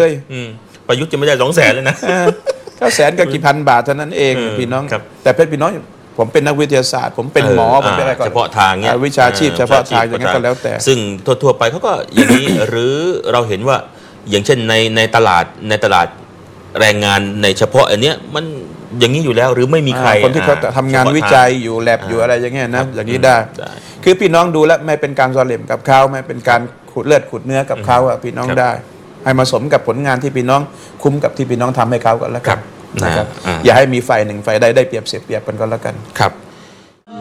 ประยุทธ์จะไม่ได้200,000เลยนะ 900,000 กับกี่พันบาทเท่านั้นเองพี่น้องแต่เพชรพี่น้องผมเป็นนักวิทยาศาสตร์ผมเป็นหมอผมเป็นอะไรก็เฉพาะทางเนี้ยวิชาชีพเฉพาะทางอย่างนั้นก็แล้วแต่ซึ่งทั่วไปเขาก็อย่างนี้ หรือเราเห็นว่าอย่างเช่นในตลาดแรงงานในเฉพาะอันเนี้ยมันอย่างนี้อยู่แล้วหรือไม่มีใครคนที่เขาทำงานวิจัยอยู่แลบอยู่อะไรอย่างเงี้ยนะอย่างนี้ได้คือพี่น้องดูแล้วไม่เป็นการซอเหล่มกับเขาไม่เป็นการขุดเลือดขุดเนื้อกับเขาอ่ะพี่น้องได้ให้มาสมกับผลงานที่พี่น้องคุ้มกับที่พี่น้องทำให้เขาก็แล้วกันนะครับอย่าให้มีฝ่ายหนึ่งฝ่ายใดได้เปรียบเสียเปรียบกันก็แล้วกันครับ